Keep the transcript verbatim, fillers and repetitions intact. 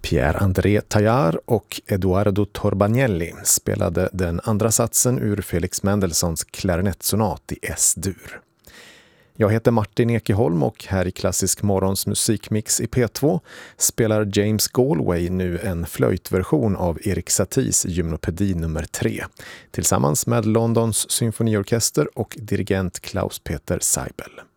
Pierre-André Taillard och Eduardo Torbagnelli spelade den andra satsen ur Felix Mendelssohns klarinettsonat i S-dur. Jag heter Martin Ekeholm och här i Klassisk Morgons musikmix i P två spelar James Galway nu en flöjtversion av Erik Saties gymnopedi nummer tre tillsammans med Londons symfoniorkester och dirigent Klaus Peter Seibel.